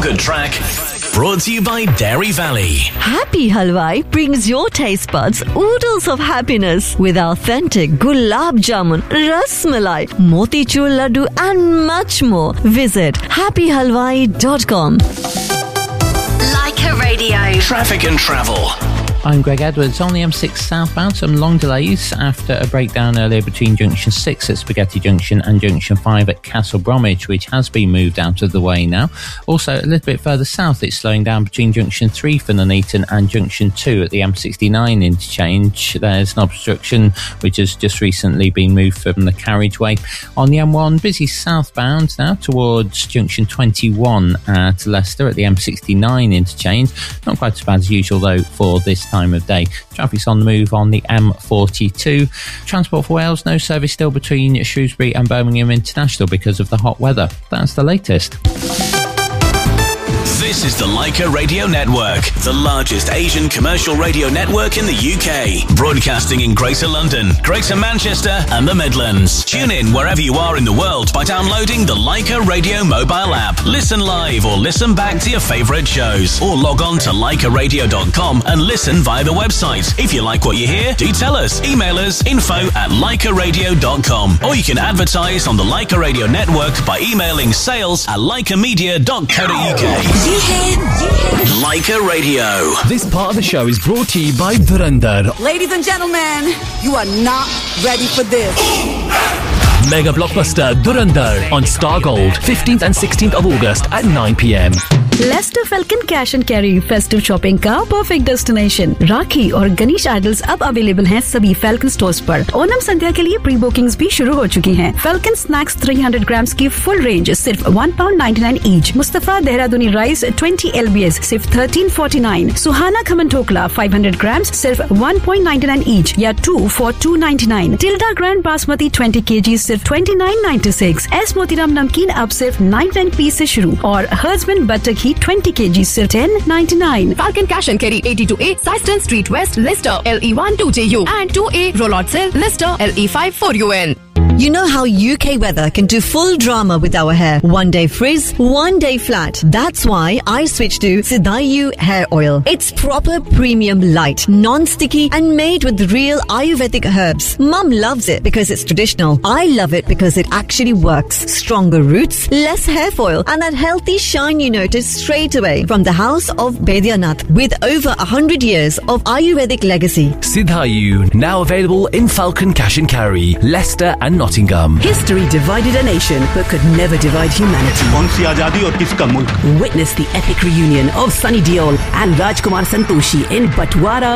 Featured track brought to you by Dairy Valley. Happy Halwai brings your taste buds oodles of happiness with authentic gulab jamun, ras malai, motichur laddu and much more. Visit happyhalwai.com. Leica Radio. Traffic and travel. I'm Greg Edwards. On the M6 southbound, some long delays after a breakdown earlier between Junction 6 at Spaghetti Junction and Junction 5 at Castle Bromwich, which has been moved out of the way now. Also, a little bit further south, it's slowing down between Junction 3 for Nuneaton and Junction 2 at the M69 interchange. There's an obstruction which has just recently been moved from the carriageway. On the M1, busy southbound now towards Junction 21 at Leicester at the M69 interchange. Not quite as bad as usual, though, for this time of day. Traffic's on the move on the M42. Transport for Wales, no service still between Shrewsbury and Birmingham International because of the hot weather. That's the latest. This is the Leica Radio Network, the largest Asian commercial radio network in the UK, broadcasting in Greater London, Greater Manchester and the Midlands. Tune in wherever you are in the world by downloading the Leica Radio mobile app. Listen live or listen back to your favourite shows, or log on to leicaradio.com and listen via the website. If you like what you hear, do tell us. Email us info@leicaradio.com, or you can advertise on the Leica Radio Network by emailing sales@leicamedia.co.uk. Leica Radio. This part of the show is brought to you by Dhurandhar. Ladies and gentlemen, you are not ready for this. Mega blockbuster Dhurandhar on Star Gold, 15th and 16th of August at 9 p.m. Lester falcon cash and carry festive shopping का perfect destination. राखी और Ganesh idols अब available हैं सभी falcon stores पर। ओनम संध्या के लिए pre bookings भी शुरू हो चुकी हैं। फैल्कन स्नैक्स 300 ग्राम्स की फुल रेंज सिर्फ £1.99 ईच। मुस्तफा देहरादूनी राइस 20 LBS सिर्फ £13.49। सुहाना खमन ठोकला 500 ग्राम्स सिर्फ £1.99 ईच या 2 for £2.99। Tilde grand basmati 20 kg सिर्फ £29.96। एस मोतीराम नमकीन अब सिर्फ 99p से शुरू और हर्जमन बटर घी 20 kg सिर्फ £10.99। Falcon Cash and Carry 82A Syston Street West, Leicester, LE12JU and 2A Rollot Cell, Leicester, LE5 4UN. You know how UK weather can do full drama with our hair. One day frizz, one day flat. That's why I switched to Sidayu hair oil. It's proper premium light, non-sticky and made with real Ayurvedic herbs. Mum loves it because it's traditional. I love it because it actually works. Stronger roots, less hair foil and that healthy shine you notice straight away from the house of Baidyanath with over 100 years of Ayurvedic legacy. Sidayu, now available in Falcon Cash and Carry, Leicester and Nottingham. History divided a nation but could never divide humanity. कौन-सी आजादी और किसका मुल्क? Witness the epic reunion of Sunny Deol and Rajkumar Santoshi in Batwara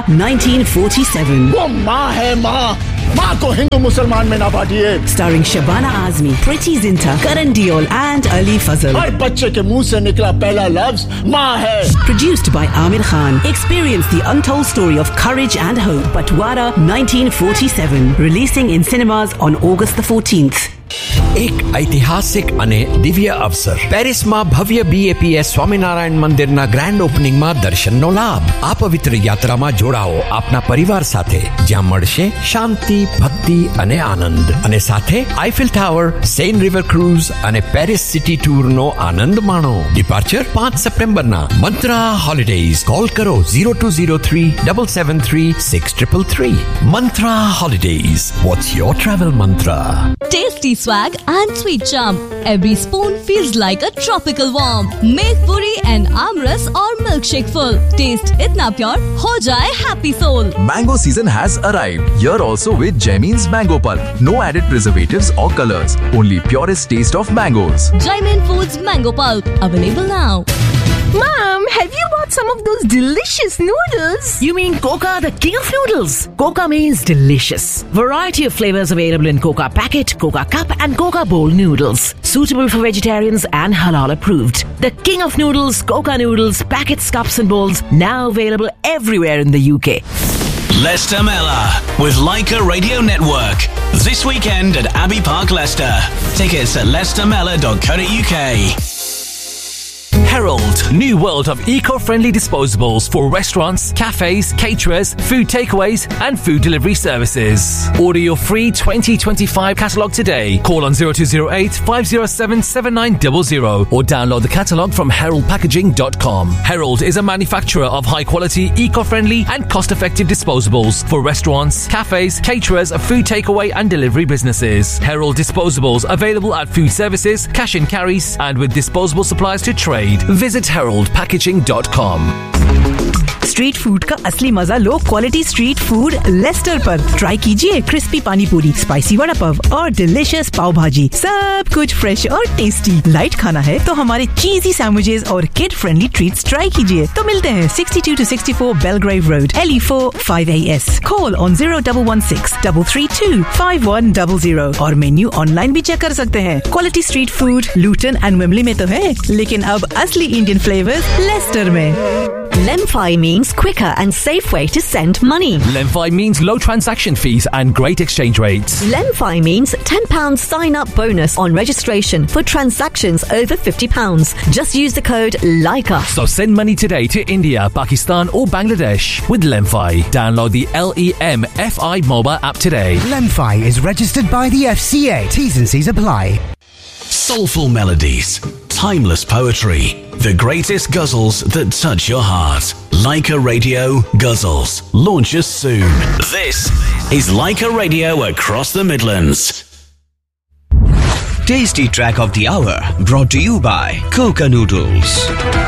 1947. वो माँ है माँ, माँ को हिंदू मुसलमान में ना बांटिए. Starring Shabana Azmi, Priti Zinta, Karan Deol and Ali Fazal. हर बच्चे के मुंह से निकला पहला लफ्ज माँ है. Produced by Amir Khan. Experience the untold story of courage and hope. Batwara 1947. Releasing in cinemas on August the 14th. એક ઐતિહાસિક અને દિવ્ય અવસર પેરિસમાં ભવ્ય BAPS સ્વામિનારાયણ મંદિરના ગ્રાન્ડ ઓપનિંગમાં દર્શનનો લાભ આ પવિત્ર યાત્રામાં જોડાઓ આપના પરિવાર સાથે જ્યાં મળશે શાંતિ ભક્તિ અને આનંદ અને સાથે Eiffel tower Sen river cruise અને પેરિસ સિટી ટૂરનો આનંદ માણો ડિપાર્ચર 5 સપ્ટેમ્બરના મંત્રા હોલિડેઝ કોલ કરો 0203 773 6333 મંત્રા holidays what's your travel mantra? Tasty swag and sweet charm. Every spoon feels like a tropical warm. Make puri and amras or milkshake full. Taste itna pure, ho jaye happy soul. Mango season has arrived. Here also with Jaimin's Mango Pulp. No added preservatives or colors. Only purest taste of mangoes. Jaimin Foods Mango Pulp. Available now. Mom, have you bought some of those delicious noodles? You mean Coca, the king of noodles? Coca means delicious. Variety of flavors available in Coca Packet, Coca Cup and Coca Bowl noodles. Suitable for vegetarians and halal approved. The king of noodles, Coca noodles, packets, cups and bowls, now available everywhere in the UK. Leicester Mela with Leica Radio Network. This weekend at Abbey Park, Leicester. Tickets at leicestermela.co.uk. Herald, new world of eco-friendly disposables for restaurants, cafes, caterers, food takeaways and food delivery services. Order your free 2025 catalogue today. Call on 0208 507 7900 or download the catalogue from heraldpackaging.com. Herald is a manufacturer of high-quality, eco-friendly and cost-effective disposables for restaurants, cafes, caterers, food takeaway and delivery businesses. Herald disposables available at food services, cash and carries and with disposable supplies to trade. Visit heraldpackaging.com. Street food का असली मजा low quality street food Lester पर। Try कीजिए crispy पानी पूरी, spicy vada pav और delicious पाव भाजी। सब कुछ फ्रेश और टेस्टी। लाइट खाना है तो हमारे चीजी सैंडविचेस और किड फ्रेंडली ट्रीट्स ट्राई कीजिए। तो मिलते हैं 62 to 64 Belgrave Road, LE4 5AS। Call on 0116 332 5100 और मेन्यू ऑनलाइन भी चेक कर सकते हैं। Quality street food Lutan and Wembley में तो है, लेकिन अब असली इंडियन फ्लेवर्स लेस्टर में। Lemfi means quicker and safe way to send money. Lemfi means low transaction fees and great exchange rates. Lemfi means £10 sign-up bonus on registration for transactions over £50. Just use the code LIKA. So send money today to India, Pakistan or Bangladesh with Lemfi. Download the LEMFI mobile app today. Lemfi is registered by the FCA. T's and C's apply. Soulful melodies, timeless poetry, the greatest guzzles that touch your heart. Leica Radio Guzzles launches soon. This is Leica Radio across the Midlands. Tasty track of the hour brought to you by Coca Noodles.